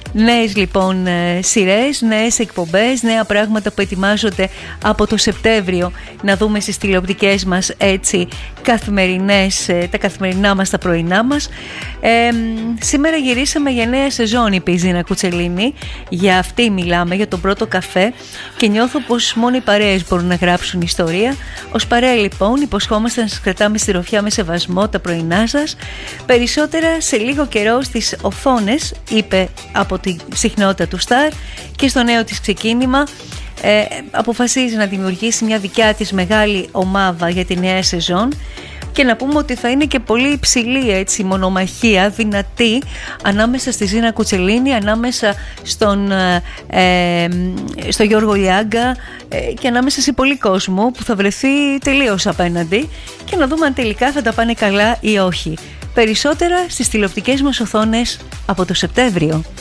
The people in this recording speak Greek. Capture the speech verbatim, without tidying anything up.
Νέες λοιπόν σειρές, νέες εκπομπές, νέα πράγματα που ετοιμάζονται από το Σεπτέμβριο να δούμε στις τηλεοπτικές μας, έτσι, καθημερινές, τα καθημερινά μας, τα πρωινά μας. Ε, σήμερα γυρίσαμε για νέα σεζόν, είπε η Ζήνα Κουτσελίνη. Για αυτή μιλάμε, για τον πρώτο καφέ, και νιώθω πως μόνο οι παρέες μπορούν να γράψουν ιστορία. Ως παρέα λοιπόν υποσχόμαστε να σας κρατάμε στη ροφιά με σεβασμό τα πρωινά σας. Περισσότερα σε λίγο καιρό στις οθόνες, είπε από τη συχνότητα του Σταρ, και στο νέο της ξεκίνημα ε, αποφασίζει να δημιουργήσει μια δικιά της μεγάλη ομάδα για τη νέα σεζόν. Και να πούμε ότι θα είναι και πολύ υψηλή, έτσι, μονομαχία, δυνατή, ανάμεσα στη Ζήνα Κουτσελίνη, ανάμεσα στον ε, στο Γιώργο Λιάγκα ε, και ανάμεσα σε πολύ κόσμο που θα βρεθεί τελείως απέναντι, και να δούμε αν τελικά θα τα πάνε καλά ή όχι. Περισσότερα στις τηλεοπτικές μας οθόνες από το Σεπτέμβριο.